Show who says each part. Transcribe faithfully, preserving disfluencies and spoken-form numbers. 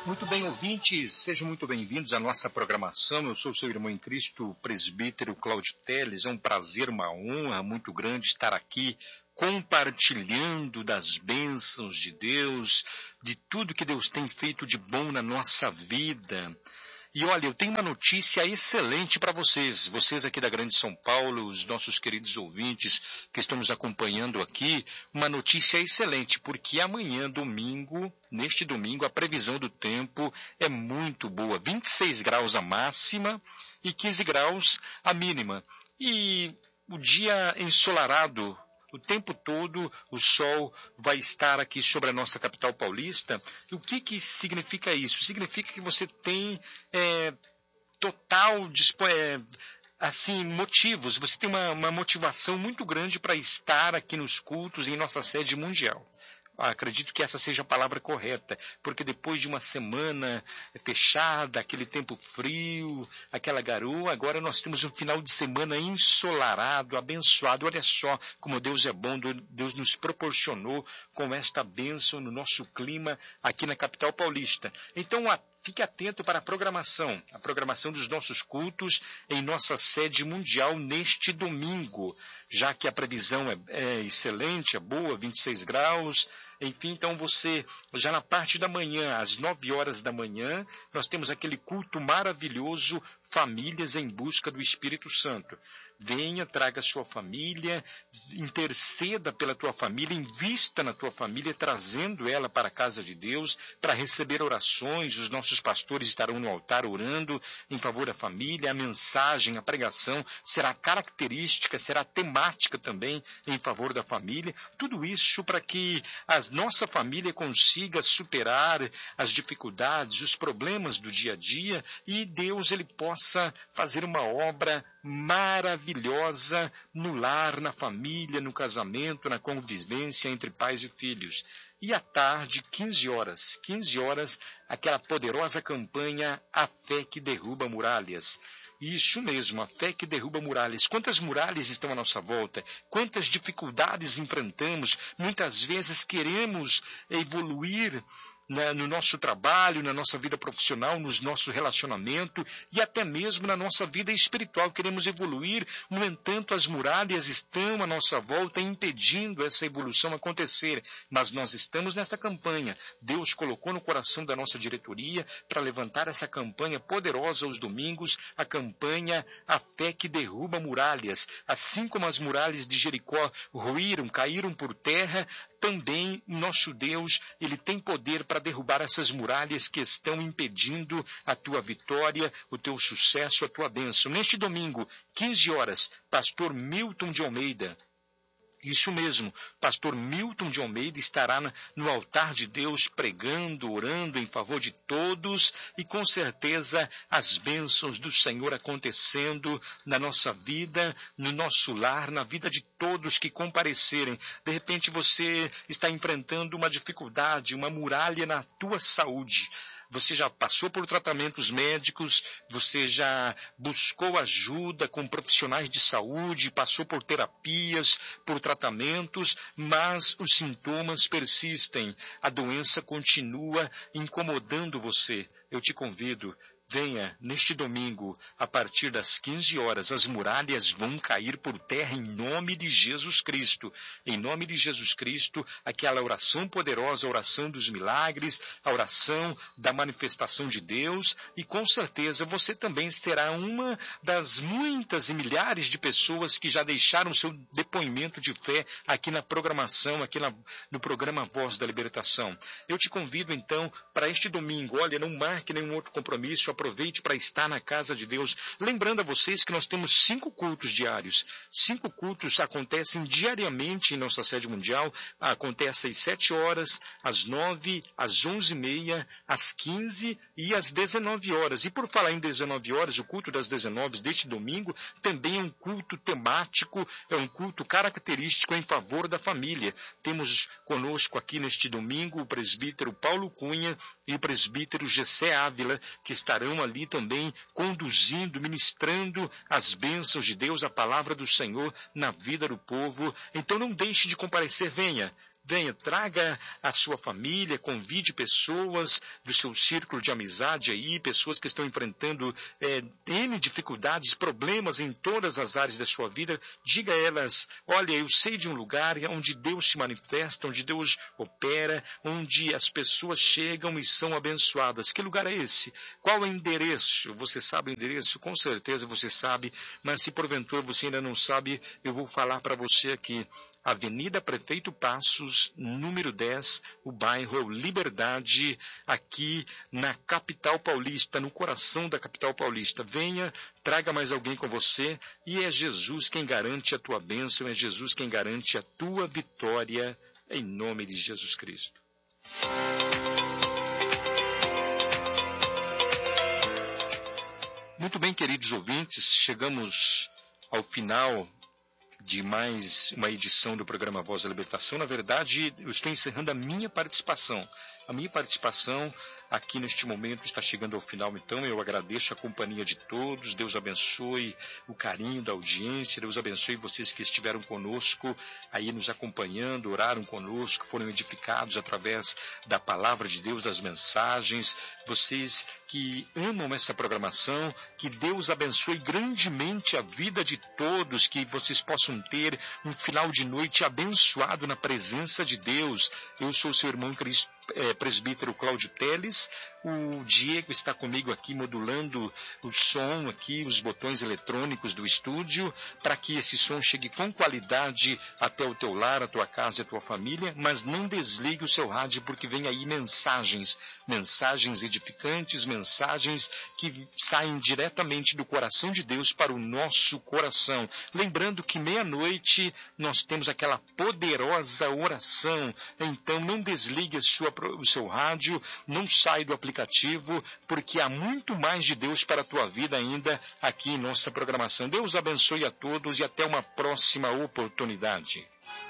Speaker 1: Muito bem, ouvintes, sejam muito bem-vindos à nossa programação. Eu sou o seu irmão em Cristo, o presbítero Cláudio Teles. É um prazer, uma honra muito grande estar aqui compartilhando das bênçãos de Deus, de tudo que Deus tem feito de bom na nossa vida. E olha, eu tenho uma notícia excelente para vocês, vocês aqui da Grande São Paulo, os nossos queridos ouvintes que estão nos acompanhando aqui, uma notícia excelente, porque amanhã, domingo, neste domingo, a previsão do tempo é muito boa, vinte e seis graus a máxima e quinze graus a mínima. E o dia ensolarado, o tempo todo o sol vai estar aqui sobre a nossa capital paulista. E o que, que significa isso? Significa que você tem é, total é, assim, motivos, você tem uma, uma motivação muito grande para estar aqui nos cultos em nossa sede mundial. Ah, acredito que essa seja a palavra correta, porque depois de uma semana fechada, aquele tempo frio, aquela garoa, agora nós temos um final de semana ensolarado, abençoado. Olha só como Deus é bom, Deus nos proporcionou com esta bênção no nosso clima aqui na capital paulista. Então, a fique atento para a programação, a programação dos nossos cultos em nossa sede mundial neste domingo, já que a previsão é, é excelente, é boa, vinte e seis graus, enfim, então você, já na parte da manhã, às nove horas da manhã, nós temos aquele culto maravilhoso, Famílias em Busca do Espírito Santo. Venha, traga sua família, interceda pela tua família, invista na tua família, trazendo ela para a casa de Deus, para receber orações. Os nossos pastores estarão no altar orando em favor da família. A mensagem, a pregação será característica, será temática também em favor da família. Tudo isso para que a nossa família consiga superar as dificuldades, os problemas do dia a dia e Deus ele possa fazer uma obra maravilhosa no lar, na família, no casamento, na convivência entre pais e filhos. E à tarde, quinze horas, quinze horas, aquela poderosa campanha A Fé que Derruba Muralhas. Isso mesmo, a fé que derruba muralhas. Quantas muralhas estão à nossa volta? Quantas dificuldades enfrentamos? Muitas vezes queremos evoluir Na, no nosso trabalho, na nossa vida profissional, no nosso relacionamento e até mesmo na nossa vida espiritual. Queremos evoluir, no entanto, as muralhas estão à nossa volta impedindo essa evolução acontecer. Mas nós estamos nessa campanha. Deus colocou no coração da nossa diretoria para levantar essa campanha poderosa aos domingos, a campanha A Fé que Derruba Muralhas. Assim como as muralhas de Jericó ruíram, caíram por terra, também nosso Deus, ele tem poder para derrubar essas muralhas que estão impedindo a tua vitória, o teu sucesso, a tua bênção. Neste domingo, quinze horas, pastor Milton de Almeida, isso mesmo, pastor Milton de Almeida estará no altar de Deus pregando, orando em favor de todos e com certeza as bênçãos do Senhor acontecendo na nossa vida, no nosso lar, na vida de todos que comparecerem. De repente você está enfrentando uma dificuldade, uma muralha na tua saúde. Você já passou por tratamentos médicos, você já buscou ajuda com profissionais de saúde, passou por terapias, por tratamentos, mas os sintomas persistem. A doença continua incomodando você. Eu te convido. Venha, neste domingo, a partir das quinze horas, as muralhas vão cair por terra em nome de Jesus Cristo. Em nome de Jesus Cristo, aquela oração poderosa, a oração dos milagres, a oração da manifestação de Deus, e com certeza você também será uma das muitas e milhares de pessoas que já deixaram seu depoimento de fé aqui na programação, aqui na, no programa Voz da Libertação. Eu te convido então para este domingo. Olha, não marque nenhum outro compromisso, aproveite para estar na casa de Deus. Lembrando a vocês que nós temos cinco cultos diários. Cinco cultos acontecem diariamente em nossa sede mundial. Acontece às sete horas, às nove, às onze e meia, às quinze e às dezenove horas. E por falar em dezenove horas, o culto das dezenove deste domingo também é um culto temático, é um culto característico em favor da família. Temos conosco aqui neste domingo o presbítero Paulo Cunha e o presbítero Gessé Ávila, que estarão ali também conduzindo, ministrando as bênçãos de Deus, a palavra do Senhor na vida do povo. Então não deixe de comparecer, venha. venha, traga a sua família, convide pessoas do seu círculo de amizade aí, pessoas que estão enfrentando é, N dificuldades, problemas em todas as áreas da sua vida. Diga a elas, olha, eu sei de um lugar onde Deus se manifesta, onde Deus opera, onde as pessoas chegam e são abençoadas. Que lugar é esse? Qual é o endereço? Você sabe o endereço? Com certeza você sabe, mas se porventura você ainda não sabe, eu vou falar para você aqui. Avenida Prefeito Passos, número dez, o bairro Liberdade, aqui na capital paulista, no coração da capital paulista. Venha, traga mais alguém com você, e é Jesus quem garante a tua bênção, é Jesus quem garante a tua vitória, em nome de Jesus Cristo. Muito bem, queridos ouvintes, chegamos ao final de mais uma edição do programa Voz da Libertação. Na verdade, eu estou encerrando a minha participação. A minha participação aqui neste momento está chegando ao final, então eu agradeço a companhia de todos, Deus abençoe o carinho da audiência, Deus abençoe vocês que estiveram conosco, aí nos acompanhando, oraram conosco, foram edificados através da palavra de Deus, das mensagens, vocês que amam essa programação, que Deus abençoe grandemente a vida de todos, que vocês possam ter um final de noite abençoado na presença de Deus. Eu sou seu irmão Cristo, é, presbítero Cláudio Teles, o Diego está comigo aqui modulando o som aqui, os botões eletrônicos do estúdio, para que esse som chegue com qualidade até o teu lar, a tua casa e a tua família, mas não desligue o seu rádio, porque vem aí mensagens, mensagens edificantes, mensagens que saem diretamente do coração de Deus para o nosso coração. Lembrando que meia-noite nós temos aquela poderosa oração, então não desligue a sua, o seu rádio, não sai do aplicativo, porque há muito mais de Deus para a tua vida ainda aqui em nossa programação. Deus abençoe a todos e até uma próxima oportunidade.